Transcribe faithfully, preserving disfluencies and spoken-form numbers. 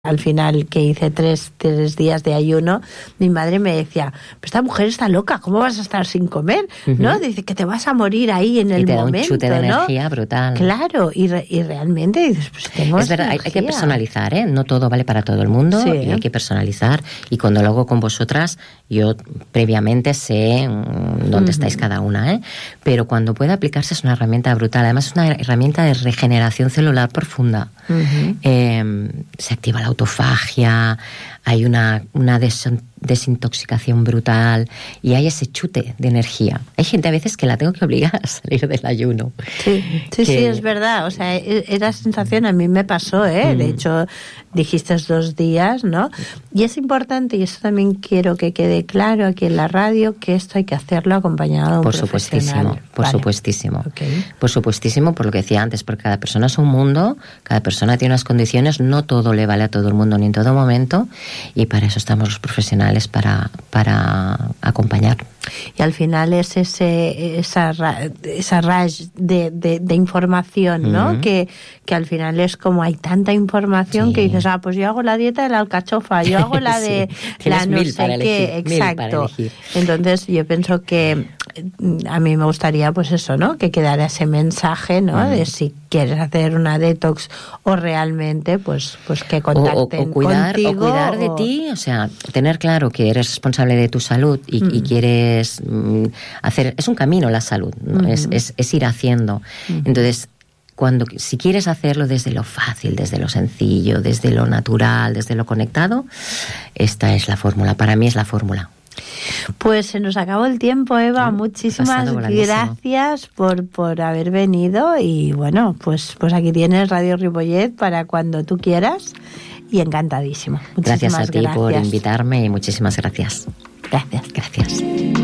al final que hice tres, tres días de ayuno, mi madre me decía, pues esta mujer está loca, ¿cómo vas a estar sin comer? Uh-huh. ¿No? Dice que te vas a morir ahí en el y te momento, da un chute de ¿no? energía brutal. Claro, y, re, y realmente dices, pues tengo es verdad, hay, hay que personalizar, ¿eh? No todo vale para todo el mundo, sí. Y hay que personalizar. Y cuando lo hago con vosotras, yo previamente sé dónde uh-huh. estáis cada una, ¿eh? Pero cuando puede aplicarse es una herramienta brutal. Además es una herramienta de regeneración celular profunda. Uh-huh. Eh, se activa la autofagia, hay una, una des- desintoxicación brutal y hay ese chute de energía. Hay gente a veces que la tengo que obligar a salir del ayuno. Sí, sí, que... sí, es verdad. O sea, esa sensación a mí me pasó, ¿eh? Mm. De hecho, dijiste dos días, ¿no? Y es importante, y eso también quiero que quede claro aquí en la radio, que esto hay que hacerlo acompañado de un por supuestísimo, por vale. supuestísimo. Okay. Por supuestísimo, por lo que decía antes, porque cada persona es un mundo, cada persona tiene unas condiciones, no todo le vale a todo el mundo ni en todo momento, y para eso estamos los profesionales, para, para acompañar. Y al final es ese esa esa rash de, de, de información, ¿no? Uh-huh. Que, que al final es como hay tanta información sí. que dices, ah, pues yo hago la dieta de la alcachofa, yo hago la de sí. la no sé para qué, elegir, exacto. Entonces yo pienso que a mí me gustaría pues eso, ¿no? Que quedara ese mensaje, ¿no? Uh-huh. De si quieres hacer una detox o realmente pues pues que contacten o, o, o cuidar, contigo. O cuidar de o... ti, o sea, tener claro que eres responsable de tu salud y, uh-huh. y quieres mm, hacer... Es un camino la salud, ¿no? Uh-huh. es, es, es ir haciendo. Uh-huh. Entonces, cuando si quieres hacerlo desde lo fácil, desde lo sencillo, desde lo natural, desde lo conectado, esta es la fórmula. Para mí es la fórmula. Pues se nos acabó el tiempo, Eva. Sí, muchísimas gracias por, por haber venido y bueno, pues, pues aquí tienes Radio Ripollet para cuando tú quieras y encantadísimo. Muchísimas gracias a ti gracias. por invitarme y muchísimas gracias. Gracias. Gracias.